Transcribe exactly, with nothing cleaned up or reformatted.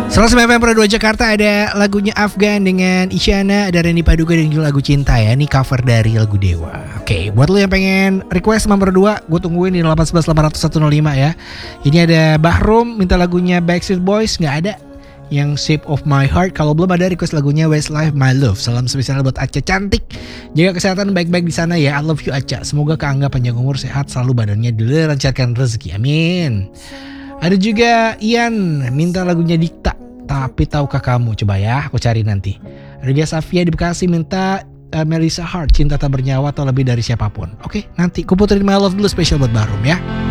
seratus sembilan F M dua Jakarta, ada lagunya Afgan dengan Isyana, ada Randy Paduga dengan judul lagu Cinta ya. Ini cover dari lagu Dewa. Oke, buat lo yang pengen request nomor dua, gue tungguin di delapan satu satu delapan satu nol lima ya. Ini ada Bahrum minta lagunya Backstreet Boys, nggak ada. Yang Shape of My Heart. Kalau belum ada, request lagunya Westlife My Love. Salam spesial buat Aca cantik. Jaga kesehatan baik-baik di sana ya. I love you Aca. Semoga Kak Angga panjang umur, sehat selalu, badannya dilancarkan rezeki. Amin. Ada juga Ian minta lagunya Dikta, Tapi Tahukah Kamu. Coba ya, aku cari nanti. Ada juga Safia di Bekasi minta uh, Melissa Hart, Cinta Tak Bernyawa atau Lebih Dari Siapapun. Oke, nanti aku puterin My Love dulu spesial buat Bahrum ya.